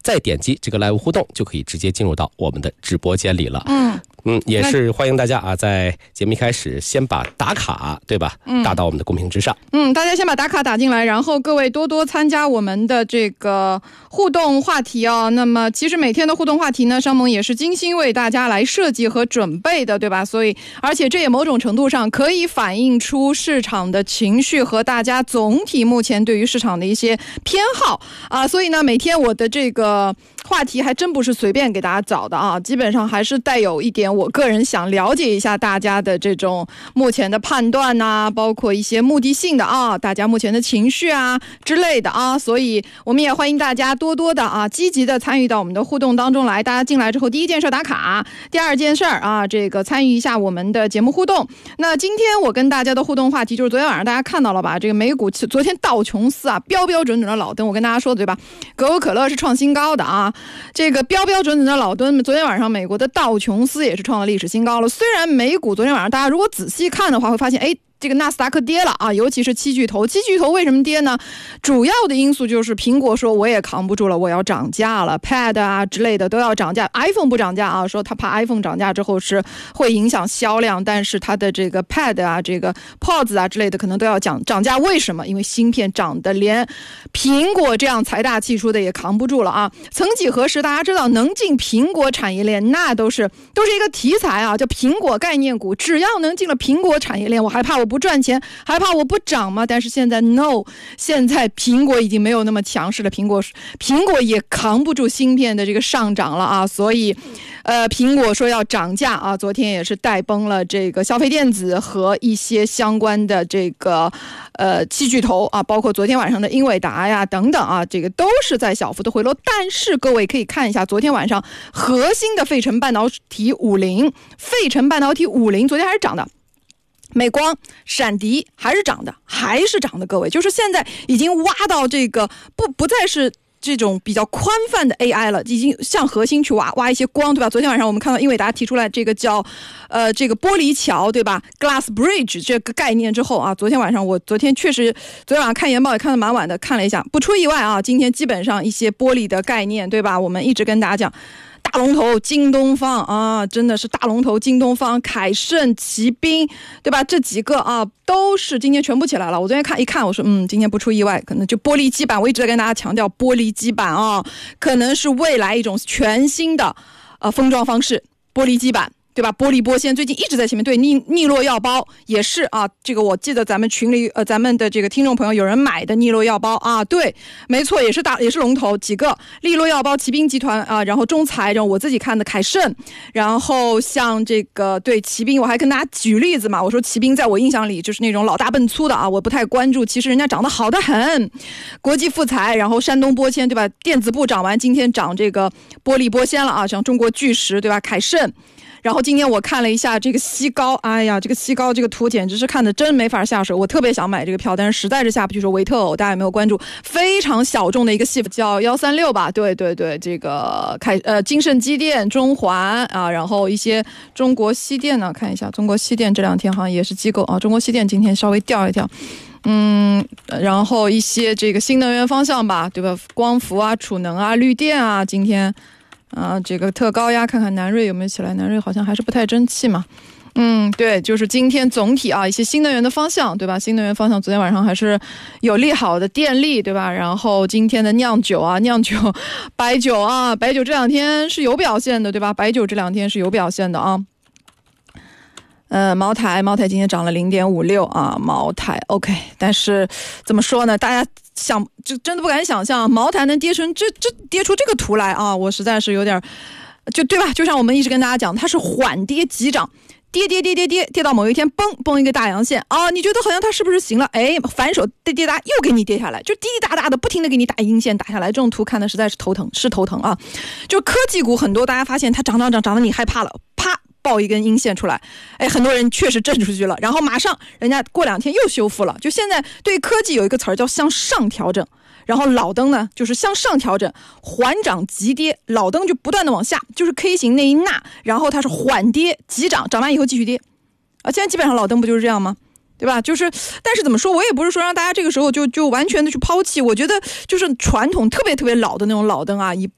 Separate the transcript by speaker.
Speaker 1: 再点击这个 live 互动，就可以直接进入到我们的直播间里了。也是欢迎大家啊，在节目一开始先把打卡，对吧？打到我们的公屏之上。
Speaker 2: 大家先把打卡打进来，然后各位多多参加我们的这个互动话题啊。那么其实每天的互动话题呢，商盟也是精心为大家来设计和准备的，对吧？所以而且这也某种程度上可以反映出市场的情绪和大家总体目前对于市场的一些偏好啊。所以呢，每天我的这个话题还真不是随便给大家找的啊，基本上还是带有一点我个人想了解一下大家的这种目前的判断啊，包括一些目的性的啊，大家目前的情绪啊之类的啊。所以我们也欢迎大家多多的啊，积极的参与到我们的互动当中来。大家进来之后，第一件事打卡，第二件事啊，这个参与一下我们的节目互动。那今天我跟大家的互动话题就是昨天晚上大家看到了吧，这个美股昨天道琼斯啊标标准准的老登，我跟大家说对吧，可口可乐是创新高的啊，这个标标准准的老登，昨天晚上美国的道琼斯也是创了历史新高了。虽然美股昨天晚上大家如果仔细看的话会发现，这个纳斯达克跌了啊，尤其是七巨头为什么跌呢？主要的因素就是苹果说我也扛不住了，我要涨价了 ，Pad 啊之类的都要涨价 ，iPhone 不涨价啊，说他怕 iPhone 涨价之后是会影响销量，但是它的这个 Pad 啊、这个 Pods 啊之类的可能都要涨价。为什么？因为芯片涨的连苹果这样财大气粗的也扛不住了啊！曾几何时，大家知道能进苹果产业链，那都是一个题材啊，叫苹果概念股，只要能进了苹果产业链，我还怕我不赚钱，还怕我不涨吗？但是现在 no， 现在苹果已经没有那么强势了，苹果也扛不住芯片的这个上涨了啊，所以苹果说要涨价啊，昨天也是带崩了这个消费电子和一些相关的这个七巨头啊，包括昨天晚上的英伟达呀等等啊，这个都是在小幅的回落。但是各位可以看一下昨天晚上核心的费城半导体50昨天还是涨的，美光、闪迪还是涨的，各位，就是现在已经挖到这个不再是这种比较宽泛的 AI 了，已经向核心去挖一些光，对吧？昨天晚上我们看到英伟达提出来这个叫这个玻璃桥，对吧 ？Glass Bridge 这个概念之后啊，昨天晚上看研报也看得蛮晚的，看了一下，不出意外啊，今天基本上一些玻璃的概念，对吧？我们一直跟大家讲。大龙头京东方啊，真的是大龙头京东方、凯盛、奇兵，对吧？这几个啊都是今天全部起来了。我昨天看我说今天不出意外，可能就玻璃基板，我一直在跟大家强调玻璃基板啊，可能是未来一种全新的封装方式，玻璃基板。对吧？玻璃玻纤最近一直在前面，对尼洛药包也是啊。这个我记得咱们群里咱们的这个听众朋友有人买的尼洛药包啊，对，没错，也是龙头几个，尼洛药包、奇兵集团啊，然后中材，然后我自己看的凯盛，然后像这个对奇兵，我还跟大家举例子嘛，我说奇兵在我印象里就是那种老大笨粗的啊，我不太关注，其实人家长得好得很。国际富材，然后山东玻纤，对吧？电子部涨完，今天涨这个玻璃玻纤了啊，像中国巨石，对吧？凯盛。然后今天我看了一下这个西高，哎呀，这个西高这个图简直是看的真没法下手，我特别想买这个票，但是实在是下不去。说维特偶大家有没有关注？非常小众的一个细叫136吧，对，这个金盛机电、中环啊，然后一些中国西电呢，看一下中国西电这两天好像也是机构啊，中国西电今天稍微掉一掉。然后一些这个新能源方向吧，对吧？光伏啊、储能啊、绿电啊，今天。这个特高压，看看南瑞有没有起来，南瑞好像还是不太争气嘛。对，就是今天总体啊一些新能源的方向，对吧？新能源方向昨天晚上还是有利好的电力，对吧？然后今天的酿酒、白酒啊，白酒这两天是有表现的，对吧？白酒这两天是有表现的啊。茅台今天涨了0.56啊，茅台 OK， 但是怎么说呢？大家就真的不敢想象茅台能跌出这个图来啊！我实在是有点对吧？就像我们一直跟大家讲，它是缓跌急涨，跌到某一天崩一个大阳线啊！你觉得好像它是不是行了？反手跌又给你跌下来，就滴滴答答的不停的给你打阴线打下来，这种图看的实在是头疼啊！就科技股很多，大家发现它涨得你害怕了，啪。爆一根阴线出来，很多人确实震出去了，然后马上人家过2天又修复了。就现在对科技有一个词儿叫向上调整，然后老登呢就是向上调整，缓涨急跌，老登就不断的往下，就是 K 型那一捺，然后它是缓跌急涨，涨完以后继续跌啊。现在基本上老登不就是这样吗？对吧？但是怎么说，我也不是说让大家这个时候就完全的去抛弃，我觉得就是传统特别老的那种老登啊，以